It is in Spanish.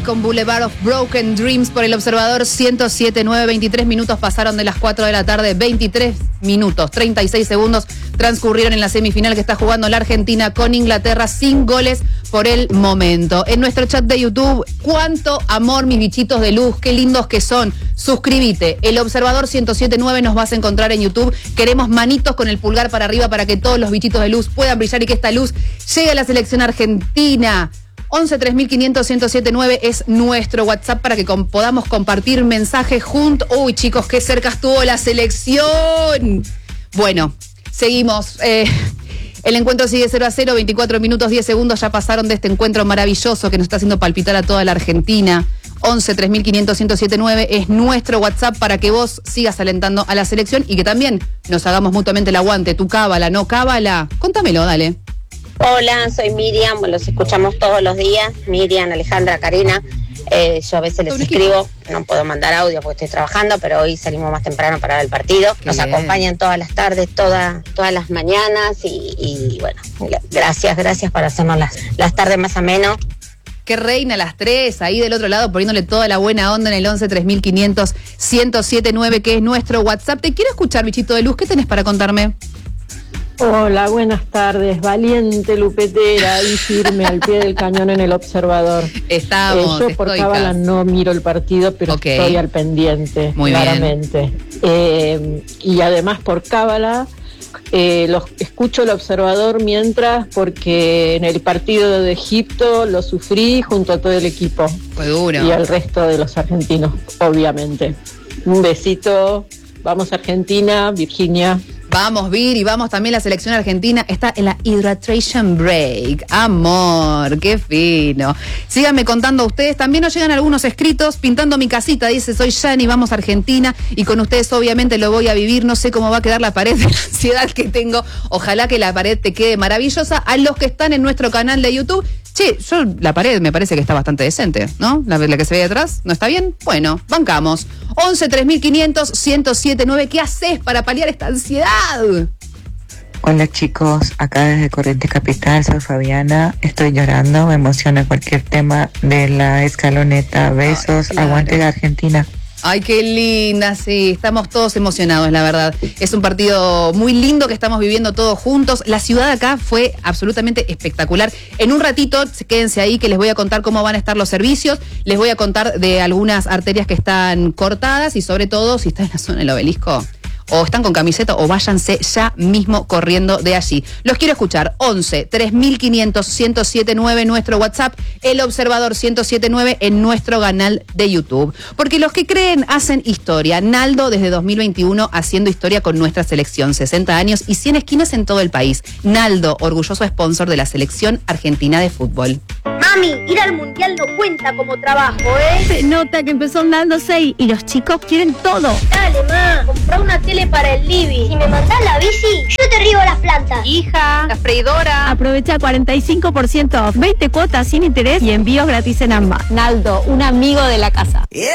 con Boulevard of Broken Dreams por el Observador 107.9. 23 minutos pasaron de las 4 de la tarde. 23 minutos, 36 segundos transcurrieron en la semifinal que está jugando la Argentina con Inglaterra, sin goles por el momento. En nuestro chat de YouTube, cuánto amor, mis bichitos de luz, qué lindos que son. Suscríbete, el Observador 107.9 nos vas a encontrar en YouTube. Queremos manitos con el pulgar para arriba para que todos los bichitos de luz puedan brillar y que esta luz llegue a la selección argentina. 11 3500 1079 es nuestro WhatsApp para que podamos compartir mensajes juntos. Uy, chicos, qué cerca estuvo la selección. Bueno, seguimos. El encuentro sigue 0-0, 24 minutos 10 segundos ya pasaron de este encuentro maravilloso que nos está haciendo palpitar a toda la Argentina. 11 3500 1079 es nuestro WhatsApp para que vos sigas alentando a la selección y que también nos hagamos mutuamente el aguante. Tu cábala, no cábala. Contámelo, dale. Hola, soy Miriam, los escuchamos todos los días. Miriam, Alejandra, Karina. Yo a veces les escribo, no puedo mandar audio porque estoy trabajando, pero hoy salimos más temprano para ver el partido. Nos acompañan todas las tardes, todas las mañanas y bueno, gracias por hacernos las tardes más amenos. Que reina las tres, ahí del otro lado poniéndole toda la buena onda en el 11 3500 1079 que es nuestro WhatsApp. Te quiero escuchar, bichito de luz, ¿qué tenés para contarme? Hola, buenas tardes, valiente lupetera y firme al pie del cañón en el Observador. Estamos, yo por cábala no miro el partido, pero estoy al pendiente, muy claramente. Y además por cábala escucho el Observador porque en el partido de Egipto lo sufrí junto a todo el equipo. Fue duro. Y al resto de los argentinos, obviamente. Un besito, vamos Argentina, Virginia. Vamos, Vir, y vamos también la selección argentina. Está en la Hydration Break. Amor, qué fino. Síganme contando ustedes. También nos llegan algunos escritos. Pintando mi casita, dice, soy Yanni, vamos a Argentina. Y con ustedes obviamente lo voy a vivir. No sé cómo va a quedar la pared de la ansiedad que tengo. Ojalá que la pared te quede maravillosa. A los que están en nuestro canal de YouTube, la pared me parece que está bastante decente, ¿no? La que se ve detrás, ¿no está bien? Bueno, bancamos. 11 3500 1079. ¿Qué haces para paliar esta ansiedad? Hola chicos, acá desde Corrientes Capital, soy Fabiana. Estoy llorando, me emociona cualquier tema de la escaloneta. Besos, claro. Aguante la Argentina. Ay, qué linda, sí, estamos todos emocionados, la verdad. Es un partido muy lindo que estamos viviendo todos juntos. La ciudad acá fue absolutamente espectacular. En un ratito, quédense ahí que les voy a contar cómo van a estar los servicios. Les voy a contar de algunas arterias que están cortadas y sobre todo, si está en la zona del Obelisco, o están con camiseta o váyanse ya mismo corriendo de allí. Los quiero escuchar. 11 3500 1079 nuestro WhatsApp, el Observador 1079 en nuestro canal de YouTube. Porque los que creen hacen historia. Naldo desde 2021 haciendo historia con nuestra selección. 60 años y 100 esquinas en todo el país. Naldo, orgulloso sponsor de la selección argentina de fútbol. Mami, ir al mundial no cuenta como trabajo, ¿eh? Se nota que empezó andando 6 y los chicos quieren todo. Dale, ma, comprá una tele para el living. Si me mandás la bici, yo te riego las plantas. Hija, la freidora. Aprovecha 45% off, 20 cuotas sin interés y envíos gratis en ambas. Naldo, un amigo de la casa.